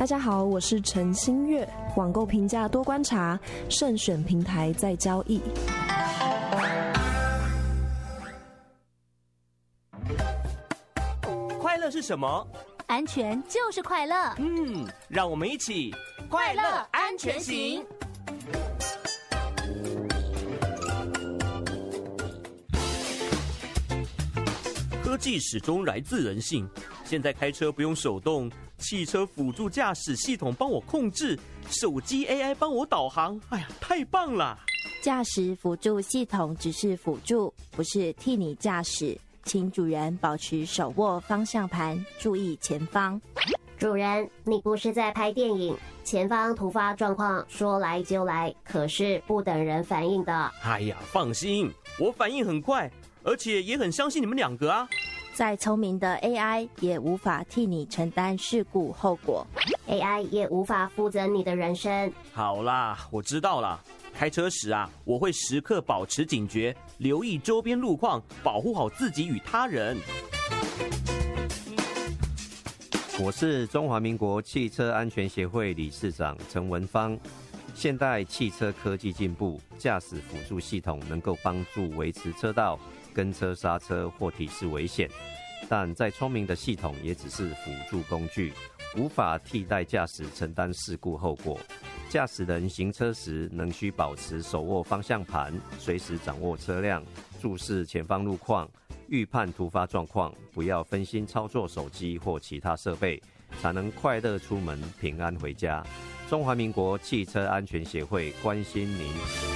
大家好，我是陈新月。网购评价多观察，慎选平台再交易。 快乐是什么？ 安全就是快乐。 让我们一起快乐安全行。 科技始终来自人性。现在开车不用手动，汽车辅助驾驶系统帮我控制，手机 AI 帮我导航，哎呀，太棒了！ 驾驶辅助系统只是辅助，不是替你驾驶，请主人保持手握方向盘，注意前方。 主人，你不是在拍电影，前方突发状况说来就来，可是不等人反应的。 哎呀，放心，我反应很快，而且也很相信你们两个啊。 再聪明的 AI 也无法替你承担事故后果， AI 也无法负责你的人生。 好啦，我知道了。开车时啊，我会时刻保持警觉，留意周边路况，保护好自己与他人。 我是中华民国汽车安全协会理事长陈文芳。现代汽车科技进步，驾驶辅助系统能够帮助维持车道、跟车刹车或提示危险，但再聪明的系统也只是辅助工具，无法替代驾驶承担事故后果。驾驶人行车时能需保持手握方向盘，随时掌握车辆，注视前方路况，预判突发状况，不要分心操作手机或其他设备，才能快乐出门，平安回家。中华民国汽车安全协会关心您。